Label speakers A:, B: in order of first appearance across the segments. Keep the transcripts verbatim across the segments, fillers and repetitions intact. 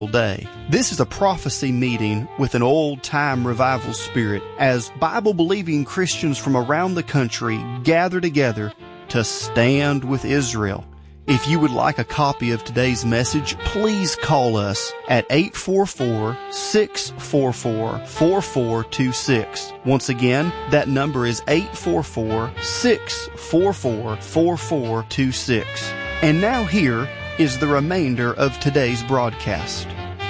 A: day. This is a prophecy meeting with an old-time revival spirit as Bible-believing Christians from around the country gather together to stand with Israel. If you would like a copy of today's message, please call us at eight four four, six four four, four four two six. Once again, that number is eight four four, six four four, four four two six. And now here is the remainder of today's broadcast.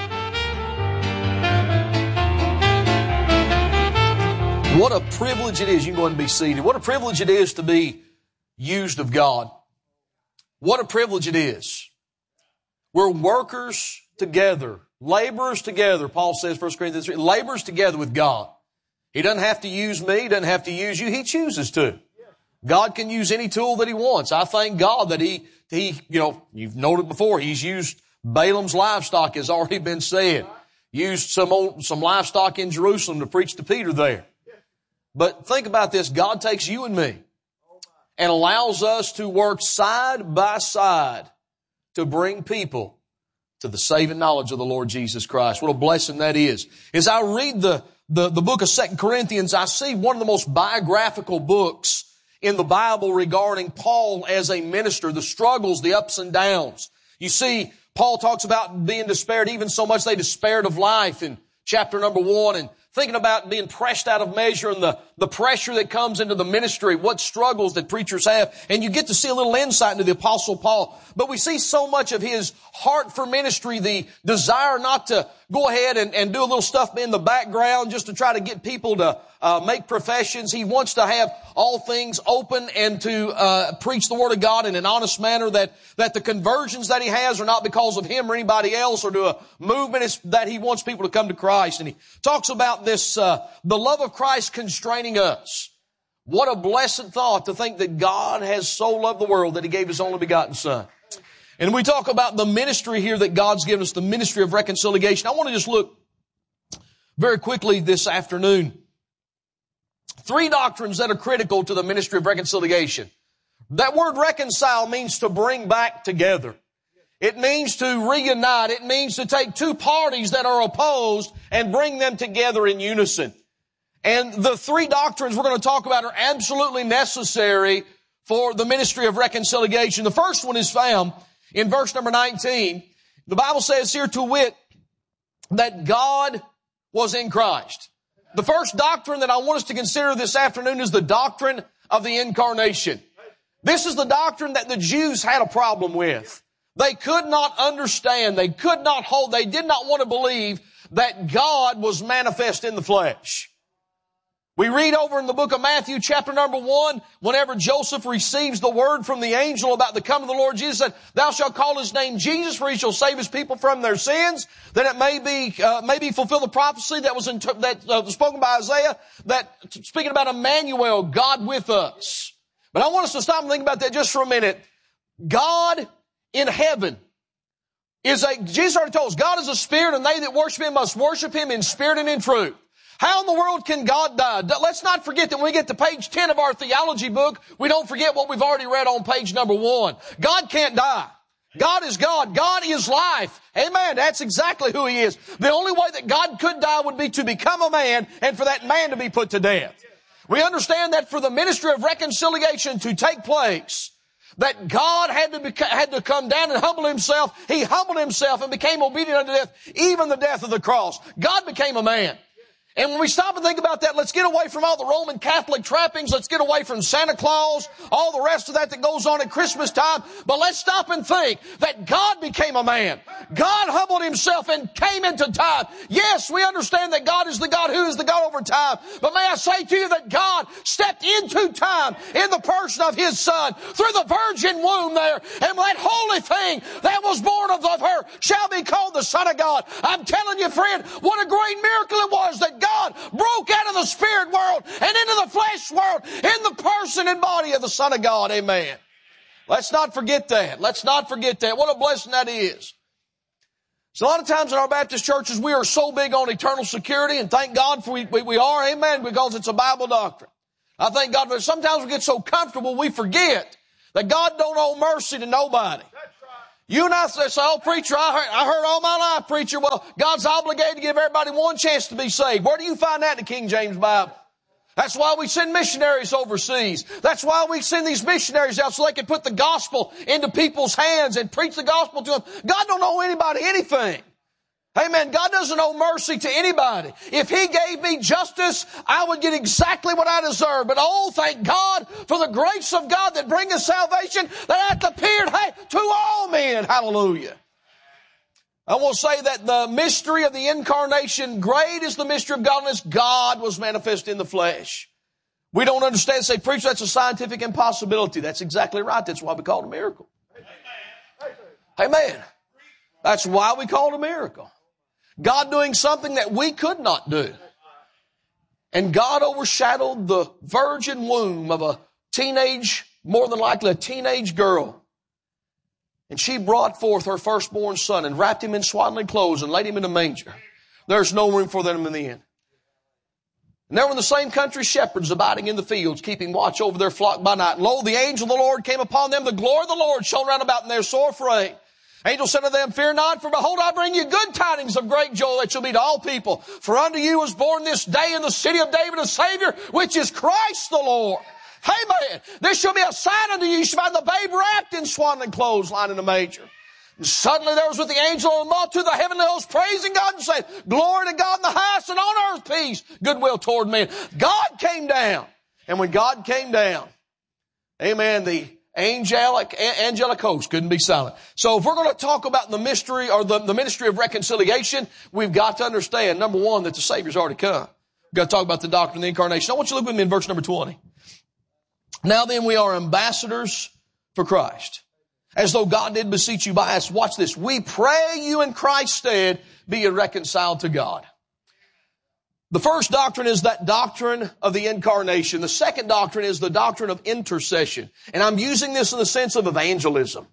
B: What a privilege it is. You can go and be seated. What a privilege it is to be used of God. What a privilege it is. We're workers together, laborers together. Paul says, First Corinthians three, laborers together with God. He doesn't have to use me, he doesn't have to use you. He chooses to. God can use any tool that He wants. I thank God that He, He, you know, you've noted before, He's used Balaam's livestock, has already been said. Used some old, some livestock in Jerusalem to preach to Peter there. But think about this. God takes you and me and allows us to work side by side to bring people to the saving knowledge of the Lord Jesus Christ. What a blessing that is. As I read the, the, the book of Second Corinthians, I see one of the most biographical books in the Bible regarding Paul as a minister, the struggles, the ups and downs. You see, Paul talks about being despaired, even so much they despaired of life in chapter number one, and thinking about being pressed out of measure and the, the pressure that comes into the ministry, what struggles that preachers have. And you get to see a little insight into the Apostle Paul. But we see so much of his heart for ministry, the desire not to go ahead and, and do a little stuff in the background just to try to get people to uh, make professions. He wants to have all things open and to uh, preach the Word of God in an honest manner, that, that the conversions that he has are not because of him or anybody else or to a movement. It's that he wants people to come to Christ. And he talks about this, uh, the love of Christ constraining us. What a blessed thought to think that God has so loved the world that He gave His only begotten Son. And we talk about the ministry here that God's given us, the ministry of reconciliation. I want to just look very quickly this afternoon. Three doctrines that are critical to the ministry of reconciliation. That word reconcile means to bring back together. It means to reunite. It means to take two parties that are opposed and bring them together in unison. And the three doctrines we're going to talk about are absolutely necessary for the ministry of reconciliation. The first one is found in verse number nineteen. The Bible says here, to wit, that God was in Christ. The first doctrine that I want us to consider this afternoon is the doctrine of the incarnation. This is the doctrine that the Jews had a problem with. They could not understand, they could not hold, they did not want to believe that God was manifest in the flesh. We read over in the book of Matthew chapter number one, whenever Joseph receives the word from the angel about the coming of the Lord Jesus, said, thou shalt call His name Jesus, for He shall save His people from their sins, that it may be, uh, may be fulfilled the prophecy that was, in, that uh, was spoken by Isaiah, that speaking about Emmanuel, God with us. But I want us to stop and think about that just for a minute. God in heaven is a, Jesus already told us, God is a spirit, and they that worship Him must worship Him in spirit and in truth. How in the world can God die? Let's not forget that when we get to page ten of our theology book, we don't forget what we've already read on page number one. God can't die. God is God. God is life. Amen. That's exactly who He is. The only way that God could die would be to become a man and for that man to be put to death. We understand that for the ministry of reconciliation to take place, that God had to, beca- had to come down and humble Himself. He humbled Himself and became obedient unto death, even the death of the cross. God became a man. And when we stop and think about that, let's get away from all the Roman Catholic trappings. Let's get away from Santa Claus, all the rest of that that goes on at Christmas time. But let's stop and think that God became a man. God humbled Himself and came into time. Yes, we understand that God is the God who is the God over time. But may I say to you that God stepped into time in the person of His Son through the virgin womb there. And that holy thing that was born of her shall be called the Son of God. I'm telling you, friend, what a great miracle it was that God broke out of the spirit world and into the flesh world in the person and body of the Son of God. Amen. Let's not forget that. Let's not forget that. What a blessing that is. So a lot of times in our Baptist churches, we are so big on eternal security, and thank God for we, we, we are, amen, because it's a Bible doctrine. I thank God, but sometimes we get so comfortable we forget that God don't owe mercy to nobody. You and I say, oh, preacher, I heard, I heard all my life, preacher, well, God's obligated to give everybody one chance to be saved. Where do you find that in the King James Bible? That's why we send missionaries overseas. That's why we send these missionaries out so they can put the gospel into people's hands and preach the gospel to them. God don't owe anybody anything. Amen. God doesn't owe mercy to anybody. If He gave me justice, I would get exactly what I deserve. But oh, thank God for the grace of God that bringeth salvation that hath appeared, hey, to all men. Hallelujah. I will say that the mystery of the incarnation, great is the mystery of godliness. God was manifest in the flesh. We don't understand, say, preacher, that's a scientific impossibility. That's exactly right. That's why we call it a miracle. Amen. That's why we call it a miracle. God doing something that we could not do. And God overshadowed the virgin womb of a teenage, more than likely a teenage girl. And she brought forth her firstborn son and wrapped him in swaddling clothes and laid him in a manger. There's no room for them in the inn. And there were in the same country shepherds abiding in the fields, keeping watch over their flock by night. And lo, the angel of the Lord came upon them. The glory of the Lord shone round about, and they were sore afraid. Angel said to them, fear not, for behold, I bring you good tidings of great joy that shall be to all people. For unto you was born this day in the city of David a Savior, which is Christ the Lord. Amen. This shall be a sign unto you. You shall find the babe wrapped in swaddling clothes, lying in a manger. And suddenly there was with the angel of the multitude the heavenly host praising God and saying, glory to God in the highest, and on earth peace, goodwill toward men. God came down. And when God came down, amen, the angelic, angelic host couldn't be silent. So if we're going to talk about the mystery or the, the ministry of reconciliation, we've got to understand, number one, that the Savior's already come. We've got to talk about the doctrine of the incarnation. I want you to look with me in verse number twenty. Now then, we are ambassadors for Christ, as though God did beseech you by us. Watch this. We pray you in Christ's stead be ye reconciled to God. The first doctrine is that doctrine of the incarnation. The second doctrine is the doctrine of intercession. And I'm using this in the sense of evangelism.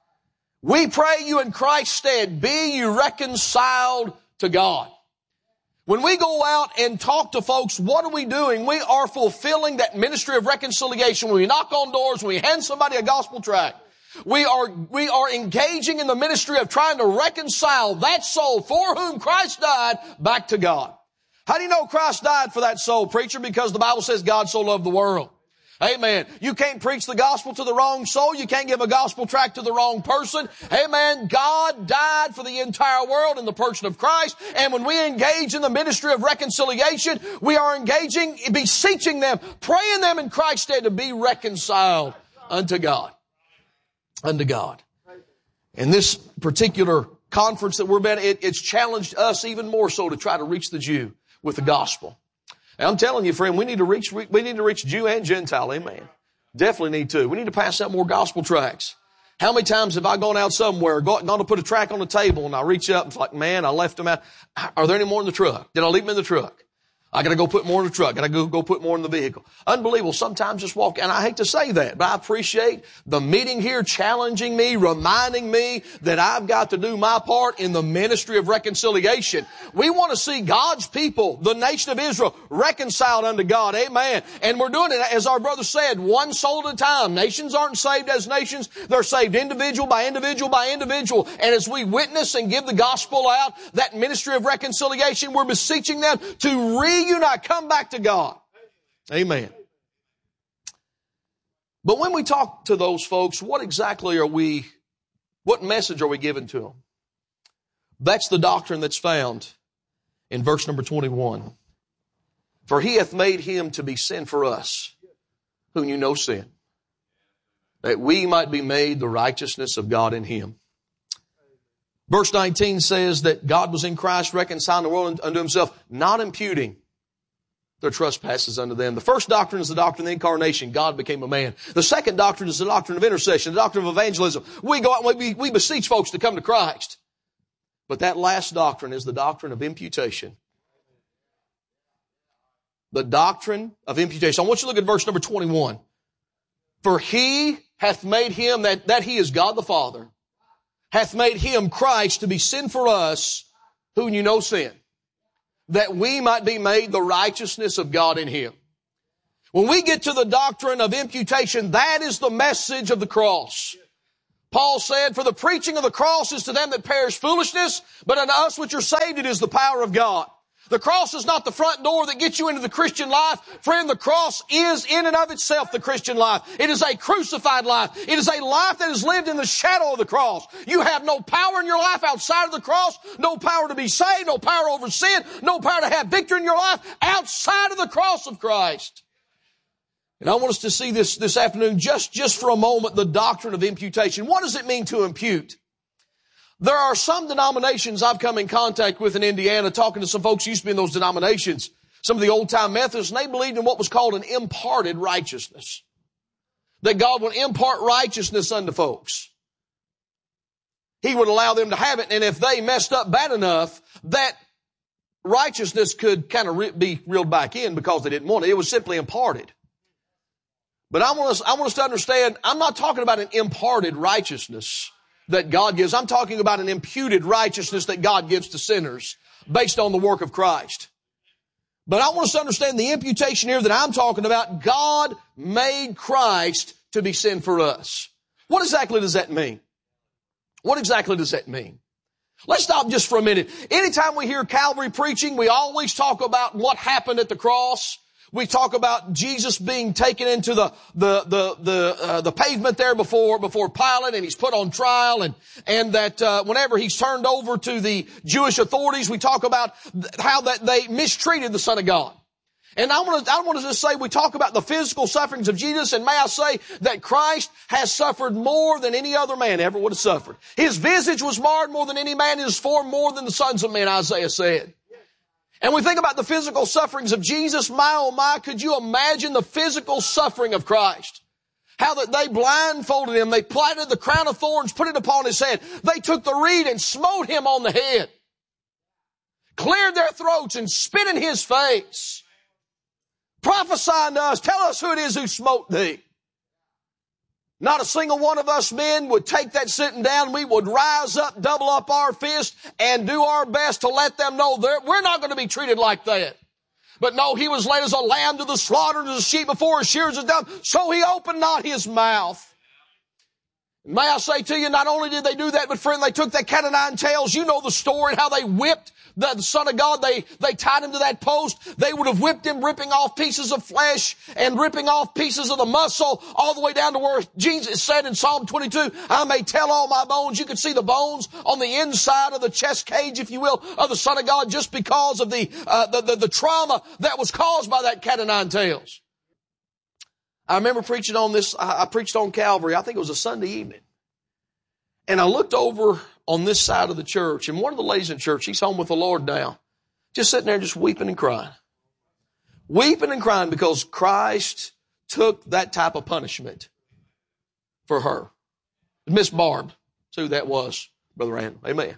B: We pray you in Christ's stead be ye reconciled to God. When we go out and talk to folks, what are we doing? We are fulfilling that ministry of reconciliation. When we knock on doors, when we hand somebody a gospel tract, we are, we are engaging in the ministry of trying to reconcile that soul for whom Christ died back to God. How do you know Christ died for that soul, preacher? Because the Bible says God so loved the world. Amen. You can't preach the gospel to the wrong soul. You can't give a gospel tract to the wrong person. Amen. God died for the entire world in the person of Christ. And when we engage in the ministry of reconciliation, we are engaging, beseeching them, praying them in Christ's stead to be reconciled unto God. Unto God. And this particular conference that we're at, it, it's challenged us even more so to try to reach the Jew with the gospel. And I'm telling you, friend, we need to reach, we need to reach Jew and Gentile. Amen. Definitely need to. We need to pass out more gospel tracts. How many times have I gone out somewhere, gone to put a tract on the table, and I reach up and it's like, man, I left them out. Are there any more in the truck? Did I leave them in the truck? I gotta go put more in the truck. Gotta go, go put more in the vehicle. Unbelievable. Sometimes just walk, and I hate to say that, but I appreciate the meeting here challenging me, reminding me that I've got to do my part in the ministry of reconciliation. We want to see God's people, the nation of Israel, reconciled unto God. Amen. And we're doing it, as our brother said, one soul at a time. Nations aren't saved as nations. They're saved individual by individual by individual. And as we witness and give the gospel out, that ministry of reconciliation, we're beseeching them to read unite, come back to God. Amen. But when we talk to those folks, what exactly are we, what message are we giving to them? That's the doctrine that's found in verse number twenty-one. For he hath made him to be sin for us, who knew no sin, that we might be made the righteousness of God in him. Verse nineteen says that God was in Christ reconciling the world unto himself, not imputing their trespasses unto them. The first doctrine is the doctrine of the incarnation. God became a man. The second doctrine is the doctrine of intercession, the doctrine of evangelism. We go out and we, we beseech folks to come to Christ. But that last doctrine is the doctrine of imputation. The doctrine of imputation. I want you to look at verse number twenty-one. For he hath made him, that, that he is God the Father, hath made him, Christ, to be sin for us, who knew no sin, that we might be made the righteousness of God in him. When we get to the doctrine of imputation, that is the message of the cross. Paul said, for the preaching of the cross is to them that perish foolishness, but unto us which are saved it is the power of God. The cross is not the front door that gets you into the Christian life. Friend, the cross is in and of itself the Christian life. It is a crucified life. It is a life that is lived in the shadow of the cross. You have no power in your life outside of the cross, no power to be saved, no power over sin, no power to have victory in your life outside of the cross of Christ. And I want us to see this this afternoon, just, just for a moment, the doctrine of imputation. What does it mean to impute? There are some denominations I've come in contact with in Indiana, talking to some folks who used to be in those denominations, some of the old-time Methodists, and they believed in what was called an imparted righteousness. That God would impart righteousness unto folks. He would allow them to have it, and if they messed up bad enough, that righteousness could kind of re- be reeled back in because they didn't want it. It was simply imparted. But I want us, I want us to understand, I'm not talking about an imparted righteousness that God gives. I'm talking about an imputed righteousness that God gives to sinners based on the work of Christ. But I want us to understand the imputation here that I'm talking about. God made Christ to be sin for us. What exactly does that mean? What exactly does that mean? Let's stop just for a minute. Anytime we hear Calvary preaching, we always talk about what happened at the cross. We talk about Jesus being taken into the the the the, uh, the pavement there before before Pilate, and he's put on trial, and and that uh, whenever he's turned over to the Jewish authorities, we talk about th- how that they mistreated the Son of God. And I want to I want to just say, we talk about the physical sufferings of Jesus, and may I say that Christ has suffered more than any other man ever would have suffered. His visage was marred more than any man, his form more than the sons of men, Isaiah said. And we think about the physical sufferings of Jesus. My, oh my, could you imagine the physical suffering of Christ? How that they blindfolded him, they plaited the crown of thorns, put it upon his head. They took the reed and smote him on the head. Cleared their throats and spit in his face. Prophesying to us, tell us who it is who smote thee. Not a single one of us men would take that sitting down. We would rise up, double up our fist, and do our best to let them know that we're not going to be treated like that. But no, he was led as a lamb to the slaughter, as a sheep before his shearers is dumb. So he opened not his mouth. May I say to you, not only did they do that, but friend, they took that cat of nine tails. You know the story, how they whipped the, the Son of God. They, they tied him to that post. They would have whipped him, ripping off pieces of flesh and ripping off pieces of the muscle, all the way down to where Jesus said in Psalm twenty-two, I may tell all my bones. You could see the bones on the inside of the chest cage, if you will, of the Son of God, just because of the, uh, the, the, the trauma that was caused by that cat of nine tails. I remember preaching on this, I preached on Calvary, I think it was a Sunday evening. And I looked over on this side of the church, and one of the ladies in church, she's home with the Lord now, just sitting there just weeping and crying. Weeping and crying because Christ took that type of punishment for her. Miss Barb, that's who that was, Brother Randall. Amen.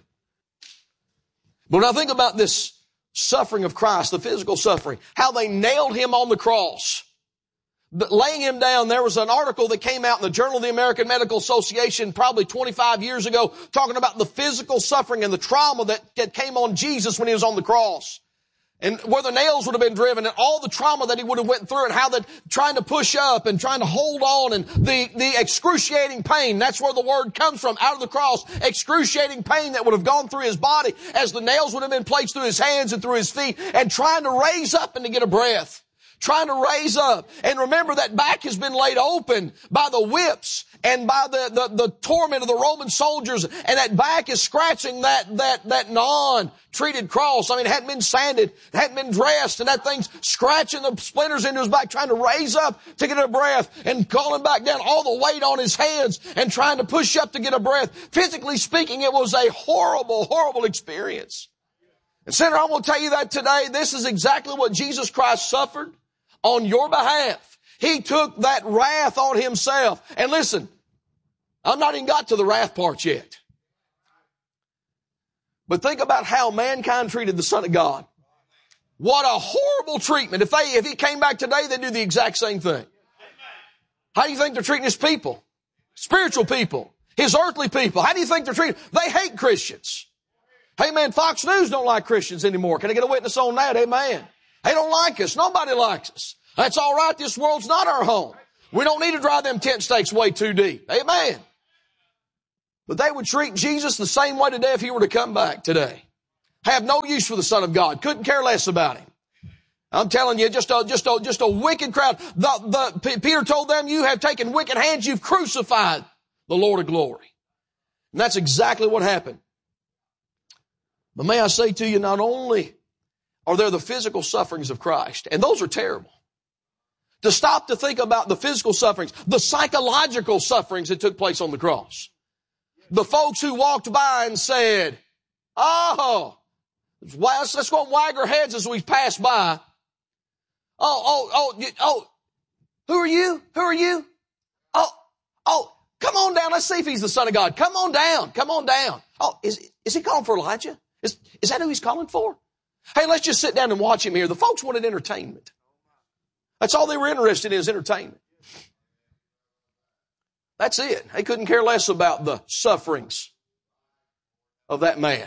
B: But when I think about this suffering of Christ, the physical suffering, how they nailed him on the cross, laying him down, there was an article that came out in the Journal of the American Medical Association probably twenty-five years ago talking about the physical suffering and the trauma that, that came on Jesus when he was on the cross. And where the nails would have been driven and all the trauma that he would have went through and how that trying to push up and trying to hold on and the, the excruciating pain. That's where the word comes from, out of the cross. Excruciating pain that would have gone through his body as the nails would have been placed through his hands and through his feet, and trying to raise up and to get a breath. Trying to raise up. And remember, that back has been laid open by the whips and by the, the, the torment of the Roman soldiers. And that back is scratching that, that, that non-treated cross. I mean, it hadn't been sanded, it hadn't been dressed, and that thing's scratching the splinters into his back, trying to raise up to get a breath and calling back down, all the weight on his hands and trying to push up to get a breath. Physically speaking, it was a horrible, horrible experience. And sinner, I want to tell you that today, this is exactly what Jesus Christ suffered on your behalf. He took that wrath on himself. And listen, I'm not even got to the wrath part yet. But think about how mankind treated the Son of God. What a horrible treatment. If they, if he came back today, they'd do the exact same thing. How do you think they're treating his people? Spiritual people. His earthly people. How do you think they're treating? They hate Christians. Hey man, Fox News don't like Christians anymore. Can I get a witness on that? Amen. They don't like us. Nobody likes us. That's all right. This world's not our home. We don't need to drive them tent stakes way too deep. Amen. But they would treat Jesus the same way today if he were to come back today. Have no use for the Son of God. Couldn't care less about him. I'm telling you, just a, just a, just a wicked crowd. The, the, Peter told them, you have taken wicked hands, you've crucified the Lord of glory. And that's exactly what happened. But may I say to you, not only are there the physical sufferings of Christ, and those are terrible. To stop to think about the physical sufferings, the psychological sufferings that took place on the cross. The folks who walked by and said, oh, let's, let's go and wag our heads as we pass by. Oh, oh, oh, oh, who are you? Who are you? Oh, oh, come on down. Let's see if he's the Son of God. Come on down. Come on down. Oh, is, is he calling for Elijah? Is, is that who he's calling for? Hey, let's just sit down and watch him here. The folks wanted entertainment. That's all they were interested in, is entertainment. That's it. They couldn't care less about the sufferings of that man.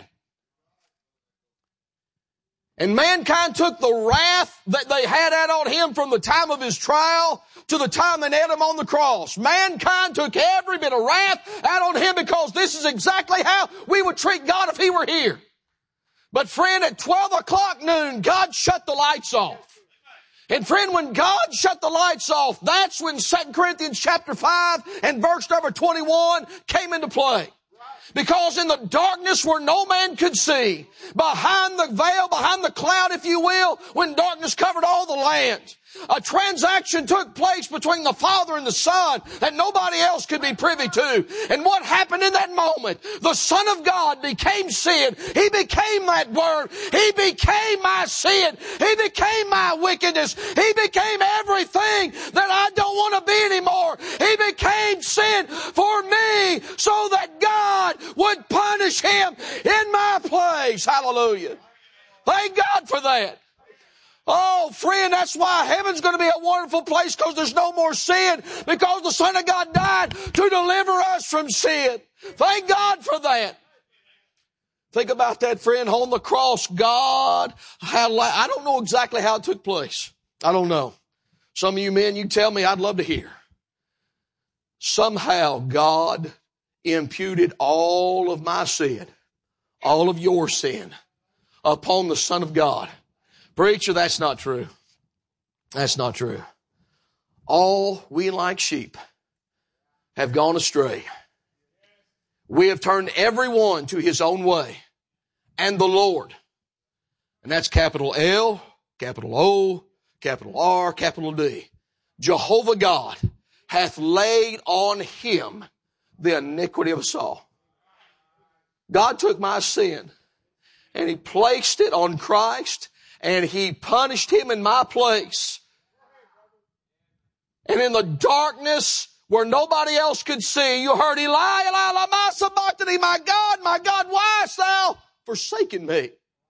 B: And mankind took the wrath that they had out on him from the time of his trial to the time they nailed him on the cross. Mankind took every bit of wrath out on him because this is exactly how we would treat God if he were here. But friend, at twelve o'clock noon, God shut the lights off. And friend, when God shut the lights off, that's when Second Corinthians chapter five and verse number twenty-one came into play. Because in the darkness where no man could see, behind the veil, behind the cloud, if you will, when darkness covered all the land, a transaction took place between the Father and the Son that nobody else could be privy to. And what happened in that moment? The Son of God became sin. He became that Word. He became my sin. He became my wickedness. He became everything that I don't want to be anymore. He became sin for me so that God would punish him in my place. Hallelujah. Thank God for that. Oh, friend, that's why heaven's going to be a wonderful place, because there's no more sin, because the Son of God died to deliver us from sin. Thank God for that. Think about that, friend. On the cross, God had, I don't know exactly how it took place. I don't know. Some of you men, you tell me, I'd love to hear. Somehow God imputed all of my sin, all of your sin, upon the Son of God. Preacher, that's not true. That's not true. All we like sheep have gone astray. We have turned everyone to his own way. And the Lord, and that's capital L, capital O, capital R, capital D, Jehovah God hath laid on him the iniquity of us all. God took my sin and he placed it on Christ, and he punished him in my place. And in the darkness where nobody else could see, you heard, Eli, Eli, lama sabachthani, my God, my God, why hast thou forsaken me?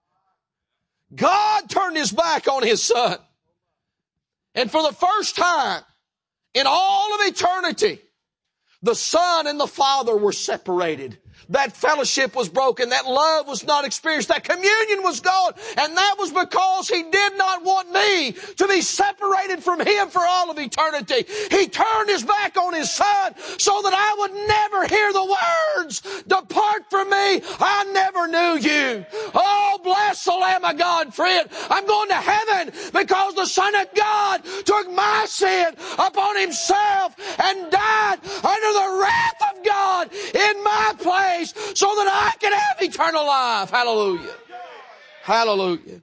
B: God turned his back on his Son. And for the first time in all of eternity, the Son and the Father were separated. That fellowship was broken. That love was not experienced. That communion was gone. And that was because he did not want me to be separated from him for all of eternity. He turned his back on his Son so that I would never hear the words, depart from me, I never knew you. Oh, bless the Lamb of God, friend. I'm going to heaven because the Son of God took my sin upon himself and died under the wrath of God in my place, so that I can have eternal life. Hallelujah. Hallelujah.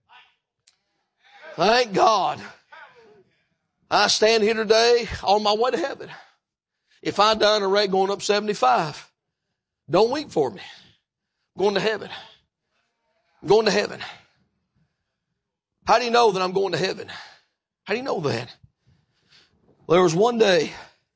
B: Thank God. I stand here today on my way to heaven. If I die in a wreck going up seventy-five, don't weep for me. I'm going to heaven. I'm going to heaven. How do you know that I'm going to heaven? How do you know that? Well, there was one day,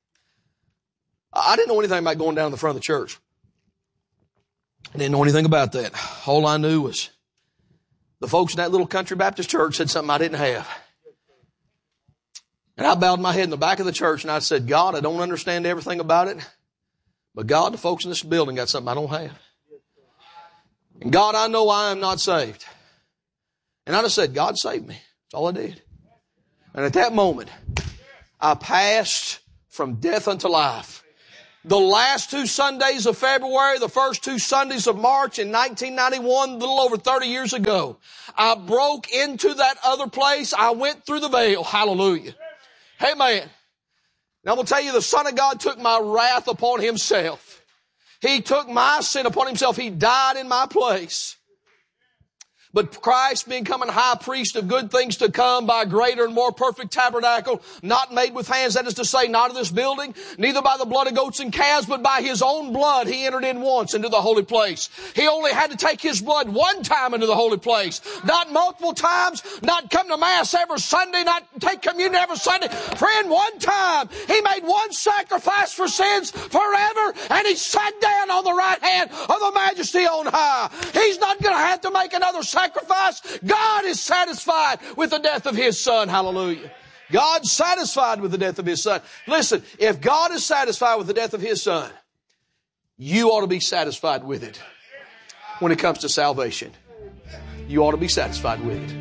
B: I didn't know anything about going down to the front of the church. I didn't know anything about that. All I knew was the folks in that little country Baptist church had something I didn't have. And I bowed my head in the back of the church and I said, God, I don't understand everything about it, but God, the folks in this building got something I don't have. And God, I know I am not saved. And I just said, God, save me. That's all I did. And at that moment, I passed from death unto life. The last two Sundays of February, the first two Sundays of March in nineteen ninety-one, a little over thirty years ago, I broke into that other place. I went through the veil. Hallelujah. Hey, man. Now, I'm going to tell you, the Son of God took my wrath upon Himself. He took my sin upon Himself. He died in my place. But Christ, being becoming high priest of good things to come by a greater and more perfect tabernacle, not made with hands, that is to say, not of this building, neither by the blood of goats and calves, but by His own blood He entered in once into the holy place. He only had to take His blood one time into the holy place. Not multiple times, not come to Mass every Sunday, not take communion every Sunday. Friend, one time He made one sacrifice for sins forever, and He sat down on the right hand of the Majesty on high. He's not going to have to make another sacrifice. God is satisfied with the death of His Son. Hallelujah. God's satisfied with the death of His Son. Listen, if God is satisfied with the death of His Son, you ought to be satisfied with it. When it comes to salvation, you ought to be satisfied with it.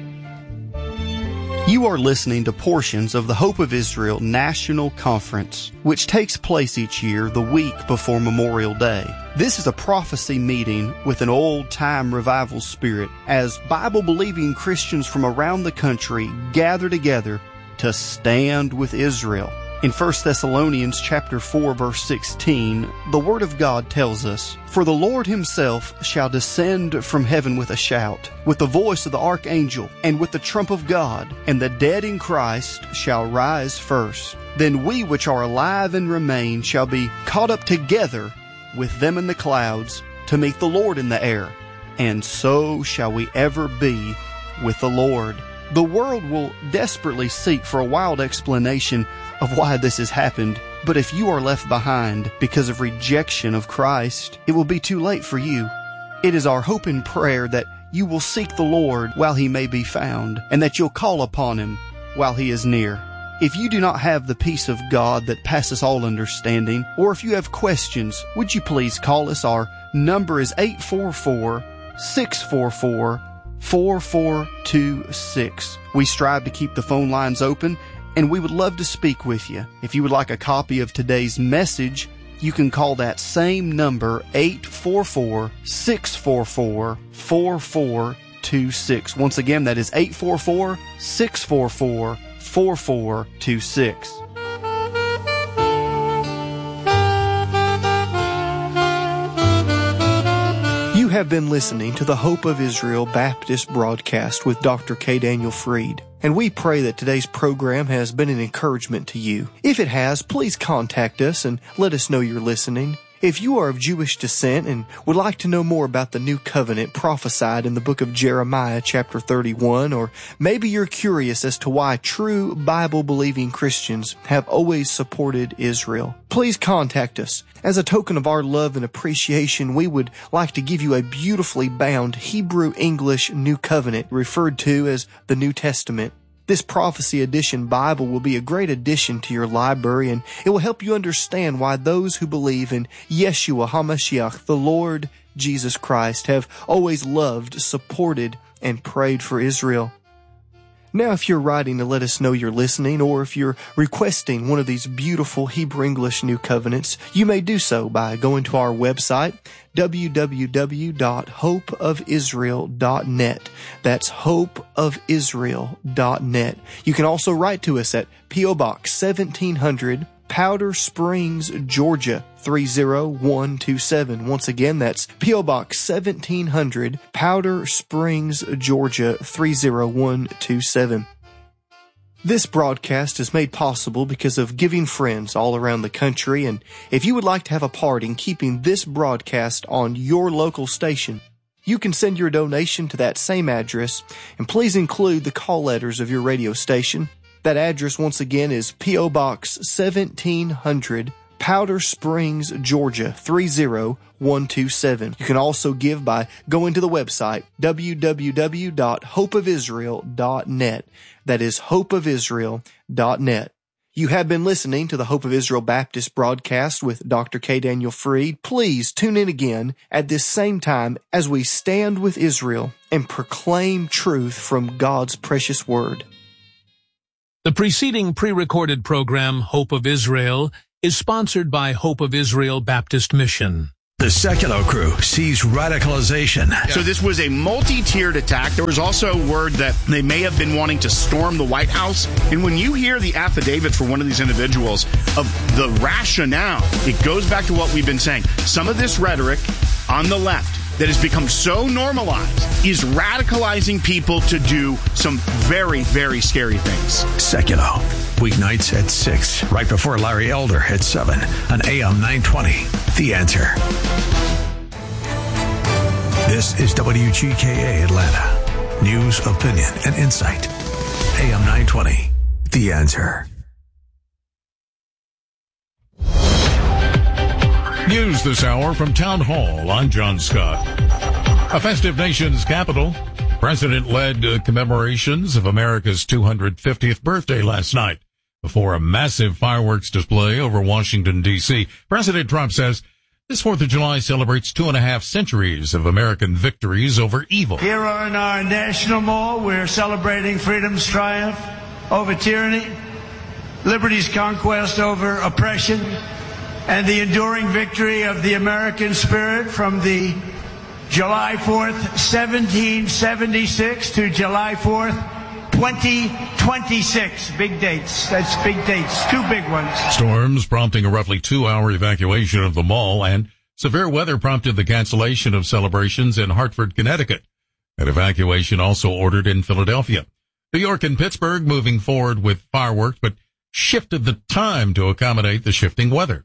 A: You are listening to portions of the Hope of Israel National Conference, which takes place each year the week before Memorial Day. This is a prophecy meeting with an old-time revival spirit as Bible-believing Christians from around the country gather together to stand with Israel. In First Thessalonians chapter four, verse sixteen, the Word of God tells us, "For the Lord Himself shall descend from heaven with a shout, with the voice of the archangel, and with the trump of God, and the dead in Christ shall rise first. Then we which are alive and remain shall be caught up together with them in the clouds to meet the Lord in the air, and so shall we ever be with the Lord." The world will desperately seek for a wild explanation of why this has happened, but if you are left behind because of rejection of Christ, it will be too late for you. It is our hope and prayer that you will seek the Lord while He may be found, and that you'll call upon Him while He is near. If you do not have the peace of God that passes all understanding, or if you have questions, would you please call us? Our number is eight four four, six four four, four four two six. We strive to keep the phone lines open, and we would love to speak with you. If you would like a copy of today's message, you can call that same number, eight four four, six four four, four four two six. Once again, that is eight four four, six four four, four four two six. You have been listening to the Hope of Israel Baptist broadcast with Doctor K. Daniel Freed, and we pray that today's program has been an encouragement to you. If it has, please contact us and let us know you're listening. If you are of Jewish descent and would like to know more about the new covenant prophesied in the book of Jeremiah chapter thirty-one, or maybe you're curious as to why true Bible-believing Christians have always supported Israel, please contact us. As a token of our love and appreciation, we would like to give you a beautifully bound Hebrew English New Covenant referred to as the New Testament. This Prophecy Edition Bible will be a great addition to your library, and it will help you understand why those who believe in Yeshua HaMashiach, the Lord Jesus Christ, have always loved, supported, and prayed for Israel. Now, if you're writing to let us know you're listening, or if you're requesting one of these beautiful Hebrew English New Covenants, you may do so by going to our website, w w w dot hope of israel dot net. That's hope of israel dot net. You can also write to us at P O Box seventeen hundred, Powder Springs, Georgia, three zero one two seven. Once again, that's P O Box seventeen hundred, Powder Springs, Georgia, three zero one two seven. This broadcast is made possible because of giving friends all around the country, and if you would like to have a part in keeping this broadcast on your local station, you can send your donation to that same address, and please include the call letters of your radio station. That address, once again, is P O Box seventeen hundred, Powder Springs, Georgia, three zero one two seven. You can also give by going to the website, w w w dot hope of israel dot net. That is hope of israel dot net. You have been listening to the Hope of Israel Baptist broadcast with Doctor K. Daniel Freed. Please tune in again at this same time as we stand with Israel and proclaim truth from God's precious Word.
C: The preceding pre-recorded program, Hope of Israel, is sponsored by Hope of Israel Baptist Mission.
D: The Secular Crew sees radicalization.
E: So this was a multi-tiered attack. There was also word that they may have been wanting to storm the White House. And when you hear the affidavits for one of these individuals of the rationale, it goes back to what we've been saying. Some of this rhetoric on the left that has become so normalized is radicalizing people to do some very, very scary things.
D: Secular, weeknights at six, right before Larry Elder at seven on A M nine twenty. The Answer. This is W G K A Atlanta. News, opinion, and insight. A M nine twenty. The Answer.
F: News this hour from Town Hall. I'm John Scott. A festive nation's capital. President-led uh, commemorations of America's two hundred fiftieth birthday last night before a massive fireworks display over Washington, D C President Trump says this fourth of July celebrates two and a half centuries of American victories over evil.
G: Here on our National Mall, we're celebrating freedom's triumph over tyranny, liberty's conquest over oppression, and the enduring victory of the American spirit from the July fourth, seventeen seventy-six to July fourth, twenty twenty-six. Big dates. That's big dates. Two big ones.
F: Storms prompting a roughly two-hour evacuation of the mall, and severe weather prompted the cancellation of celebrations in Hartford, Connecticut. An evacuation also ordered in Philadelphia. New York and Pittsburgh moving forward with fireworks, but shifted the time to accommodate the shifting weather.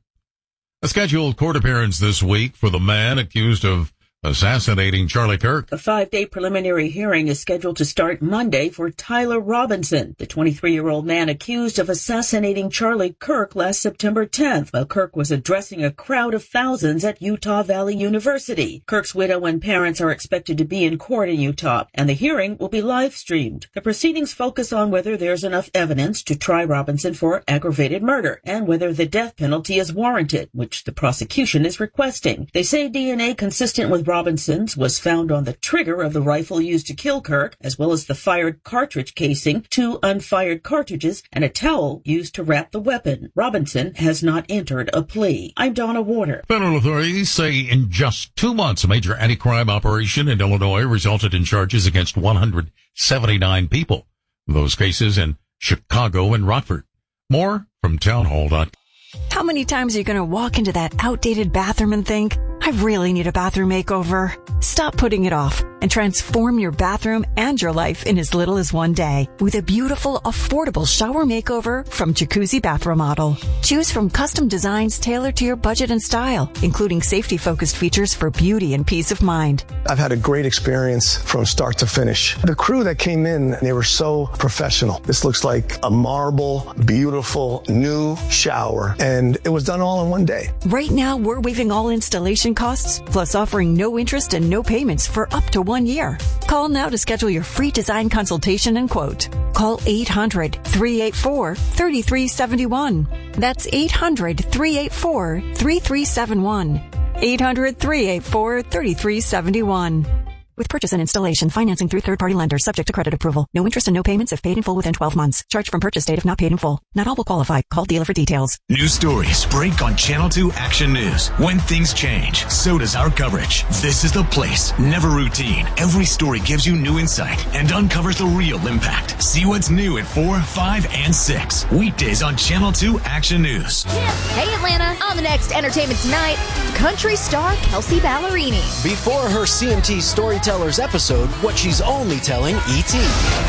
F: A scheduled court appearance this week for the man accused of assassinating Charlie Kirk.
H: A five-day preliminary hearing is scheduled to start Monday for Tyler Robinson, the twenty-three-year-old man accused of assassinating Charlie Kirk last September tenth, while Kirk was addressing a crowd of thousands at Utah Valley University. Kirk's widow and parents are expected to be in court in Utah, and the hearing will be live-streamed. The proceedings focus on whether there's enough evidence to try Robinson for aggravated murder, and whether the death penalty is warranted, which the prosecution is requesting. They say D N A consistent with Robinson's was found on the trigger of the rifle used to kill Kirk, as well as the fired cartridge casing, two unfired cartridges, and a towel used to wrap the weapon. Robinson has not entered a plea. I'm Donna Warner.
F: Federal authorities say in just two months, a major anti-crime operation in Illinois resulted in charges against one hundred seventy-nine people. Those cases in Chicago and Rockford. More from townhall dot com.
I: How many times are you going to walk into that outdated bathroom and think, I really need a bathroom makeover? Stop putting it off and transform your bathroom and your life in as little as one day with a beautiful, affordable shower makeover from Jacuzzi Bath Remodel. Choose from custom designs tailored to your budget and style, including safety-focused features for beauty and peace of mind.
J: I've had a great experience from start to finish. The crew that came in, they were so professional. This looks like a marble, beautiful, new shower, and it was done all in one day.
I: Right now, we're waiving all installation costs, plus offering no interest and no payments for up to one year. Call now to schedule your free design consultation and quote. Call eight hundred, three eight four, three three seven one. That's eight hundred, three eight four, three three seven one. eight hundred, three eight four, three three seven one. With purchase and installation, financing through third-party lenders, subject to credit approval. No interest and no payments if paid in full within twelve months. Charge from purchase date if not paid in full. Not all will qualify. Call dealer for details.
K: News stories break on Channel two Action News. When things change, so does our coverage. This is the place. Never routine. Every story gives you new insight and uncovers the real impact. See what's new at four, five, and six. Weekdays on Channel two Action News.
L: Hey Atlanta, on the next Entertainment Tonight, country star Kelsey Ballerini.
M: Before her C M T Storytellers episode, what she's only telling E T.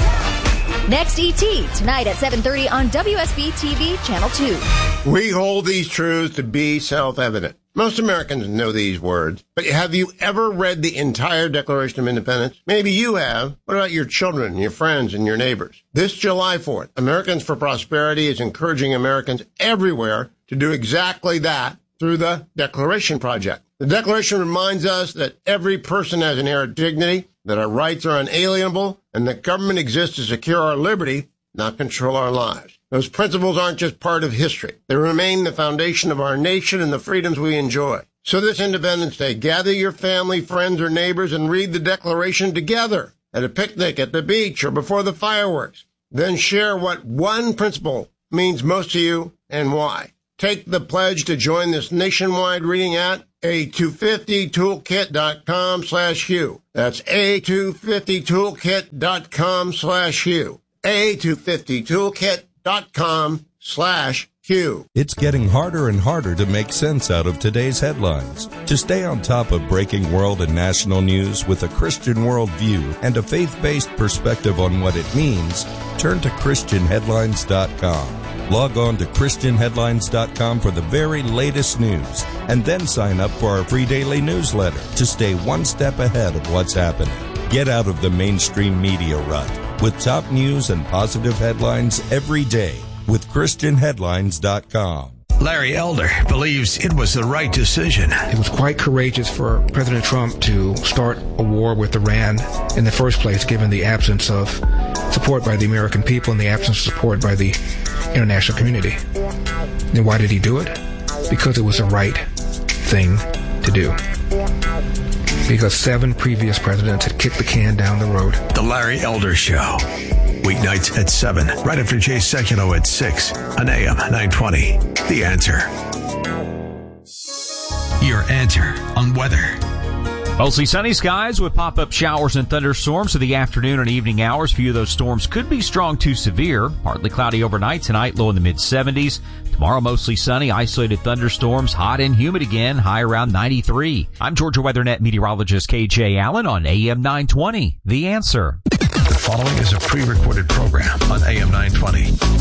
L: Next E T, tonight at seven thirty on W S B T V Channel two.
N: We hold these truths to be self-evident. Most Americans know these words, but have you ever read the entire Declaration of Independence? Maybe you have. What about your children, your friends, and your neighbors? This July fourth, Americans for Prosperity is encouraging Americans everywhere to do exactly that through the Declaration Project. The Declaration reminds us that every person has inherent dignity, that our rights are unalienable, and that government exists to secure our liberty, not control our lives. Those principles aren't just part of history. They remain the foundation of our nation and the freedoms we enjoy. So this Independence Day, gather your family, friends, or neighbors and read the Declaration together at a picnic, at the beach, or before the fireworks. Then share what one principle means most to you and why. Take the pledge to join this nationwide reading at A two fifty toolkit dot com slash Hugh. That's A two fifty toolkit dot com slash Hugh. A two fifty toolkit dot com slash Hugh.
O: It's getting harder and harder to make sense out of today's headlines. To stay on top of breaking world and national news with a Christian worldview and a faith-based perspective on what it means, turn to Christian Headlines dot com. Log on to Christian Headlines dot com for the very latest news, and then sign up for our free daily newsletter to stay one step ahead of what's happening. Get out of the mainstream media rut with top news and positive headlines every day with Christian Headlines dot com.
D: Larry Elder believes it was the right decision.
P: It was quite courageous for President Trump to start a war with Iran in the first place, given the absence of support by the American people and the absence of support by the international community. And why did he do it? Because it was the right thing to do. Because seven previous presidents had kicked the can down the road.
D: The Larry Elder Show. Weeknights at seven, right after Jay Sekulow at six on A M nine twenty. The Answer. Your answer on weather.
Q: Mostly sunny skies with pop-up showers and thunderstorms in the afternoon and evening hours. A few of those storms could be strong to severe. Partly cloudy overnight tonight, low in the mid-seventies. Tomorrow, mostly sunny, isolated thunderstorms, hot and humid again, high around ninety-three. I'm Georgia WeatherNet meteorologist K J Allen on A M nine twenty. The Answer.
D: The following is a pre-recorded program on A M nine twenty.